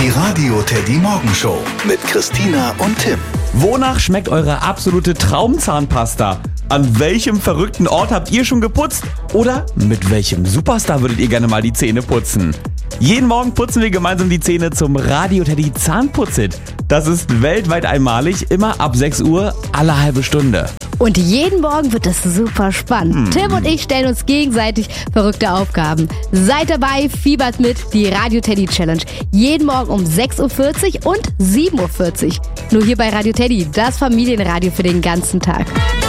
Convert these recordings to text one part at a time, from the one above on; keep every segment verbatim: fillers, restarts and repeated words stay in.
Radio Teddy Morgenshow mit Christina und Tim. Wonach schmeckt eure absolute Traumzahnpasta? An welchem verrückten Ort habt ihr schon geputzt? Oder mit welchem Superstar würdet ihr gerne mal die Zähne putzen? Jeden Morgen putzen wir gemeinsam die Zähne zum Radio Teddy Zahnputzit. Das ist weltweit einmalig, immer ab sechs Uhr, alle halbe Stunde. Und jeden Morgen wird es super spannend. Hm. Tim und ich stellen uns gegenseitig verrückte Aufgaben. Seid dabei, fiebert mit, die Radio Teddy Challenge. Jeden Morgen um sechs Uhr vierzig und sieben Uhr vierzig. Nur hier bei Radio Teddy, das Familienradio für den ganzen Tag.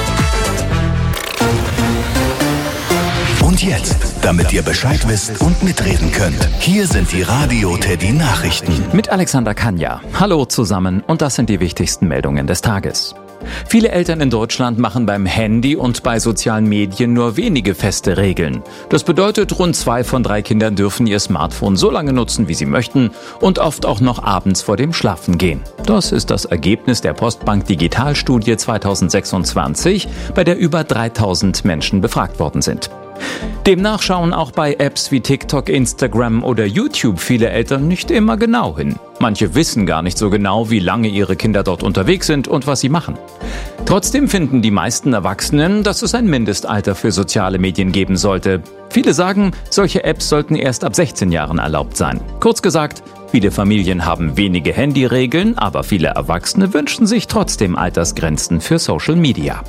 Und jetzt, damit ihr Bescheid wisst und mitreden könnt, hier sind die Radio Teddy Nachrichten. Mit Alexander Kanja. Hallo zusammen und das sind die wichtigsten Meldungen des Tages. Viele Eltern in Deutschland machen beim Handy und bei sozialen Medien nur wenige feste Regeln. Das bedeutet, rund zwei von drei Kindern dürfen ihr Smartphone so lange nutzen, wie sie möchten und oft auch noch abends vor dem Schlafengehen. Das ist das Ergebnis der Postbank Digitalstudie zweitausendsechsundzwanzig, bei der über dreitausend Menschen befragt worden sind. Demnach schauen auch bei Apps wie TikTok, Instagram oder YouTube viele Eltern nicht immer genau hin. Manche wissen gar nicht so genau, wie lange ihre Kinder dort unterwegs sind und was sie machen. Trotzdem finden die meisten Erwachsenen, dass es ein Mindestalter für soziale Medien geben sollte. Viele sagen, solche Apps sollten erst ab sechzehn Jahren erlaubt sein. Kurz gesagt, viele Familien haben wenige Handyregeln, aber viele Erwachsene wünschen sich trotzdem Altersgrenzen für Social Media.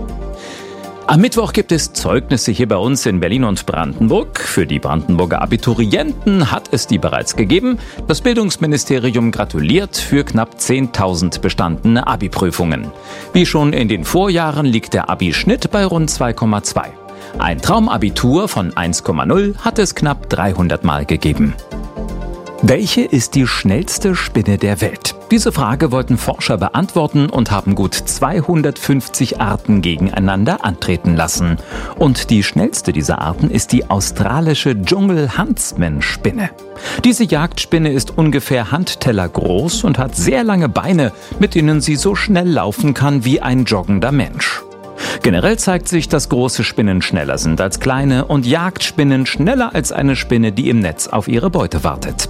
Am Mittwoch gibt es Zeugnisse hier bei uns in Berlin und Brandenburg. Für die Brandenburger Abiturienten hat es die bereits gegeben. Das Bildungsministerium gratuliert für knapp zehntausend bestandene Abi-Prüfungen. Wie schon in den Vorjahren liegt der Abi-Schnitt bei rund zwei Komma zwei. Ein Traumabitur von eins Komma null hat es knapp dreihundert Mal gegeben. Welche ist die schnellste Spinne der Welt? Diese Frage wollten Forscher beantworten und haben gut zweihundertfünfzig Arten gegeneinander antreten lassen. Und die schnellste dieser Arten ist die australische Dschungel-Huntsman-Spinne. Diese Jagdspinne ist ungefähr handtellergroß und hat sehr lange Beine, mit denen sie so schnell laufen kann wie ein joggender Mensch. Generell zeigt sich, dass große Spinnen schneller sind als kleine und Jagdspinnen schneller als eine Spinne, die im Netz auf ihre Beute wartet.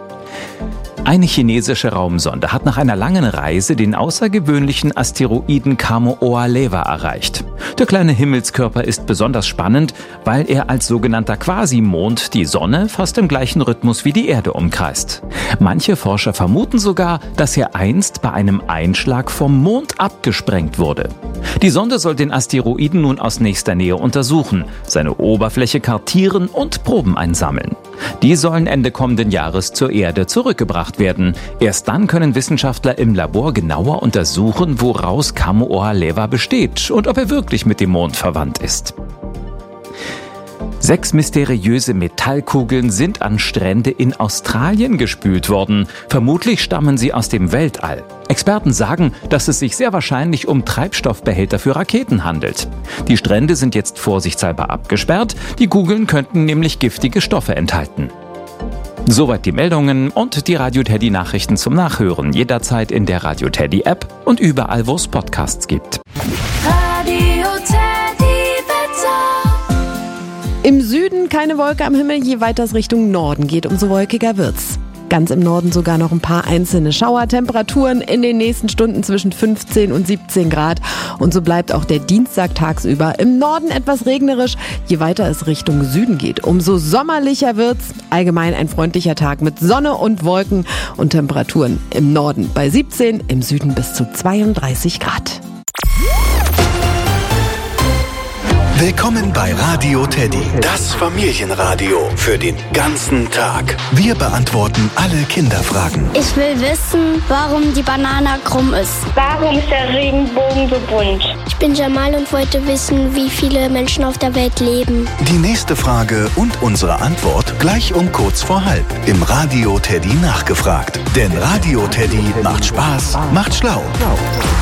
Eine chinesische Raumsonde hat nach einer langen Reise den außergewöhnlichen Asteroiden Kamo'oa-Lewa erreicht. Der kleine Himmelskörper ist besonders spannend, weil er als sogenannter Quasimond die Sonne fast im gleichen Rhythmus wie die Erde umkreist. Manche Forscher vermuten sogar, dass er einst bei einem Einschlag vom Mond abgesprengt wurde. Die Sonde soll den Asteroiden nun aus nächster Nähe untersuchen, seine Oberfläche kartieren und Proben einsammeln. Die sollen Ende kommenden Jahres zur Erde zurückgebracht werden. Erst dann können Wissenschaftler im Labor genauer untersuchen, woraus Kamo'oa-Lewa besteht und ob er wirklich mit dem Mond verwandt ist. Sechs mysteriöse Metallkugeln sind an Strände in Australien gespült worden. Vermutlich stammen sie aus dem Weltall. Experten sagen, dass es sich sehr wahrscheinlich um Treibstoffbehälter für Raketen handelt. Die Strände sind jetzt vorsichtshalber abgesperrt. Die Kugeln könnten nämlich giftige Stoffe enthalten. Soweit die Meldungen und die Radio Teddy Nachrichten zum Nachhören. Jederzeit in der Radio Teddy App und überall, wo es Podcasts gibt. Radio Teddy Wetter. Im Süden keine Wolke am Himmel, je weiter es Richtung Norden geht, umso wolkiger wird's. Ganz im Norden sogar noch ein paar einzelne Schauer. Temperaturen in den nächsten Stunden zwischen fünfzehn und siebzehn Grad. Und so bleibt auch der Dienstag tagsüber. Im Norden etwas regnerisch. Je weiter es Richtung Süden geht, umso sommerlicher wird's. Allgemein ein freundlicher Tag mit Sonne und Wolken und Temperaturen im Norden bei siebzehn, im Süden bis zu zweiunddreißig Grad. Willkommen bei Radio Teddy, das Familienradio für den ganzen Tag. Wir beantworten alle Kinderfragen. Ich will wissen, warum die Banane krumm ist. Warum ist der Regenbogen so bunt? Ich bin Jamal und wollte wissen, wie viele Menschen auf der Welt leben. Die nächste Frage und unsere Antwort gleich um kurz vor halb im Radio Teddy nachgefragt. Denn Radio Teddy macht Spaß, macht schlau.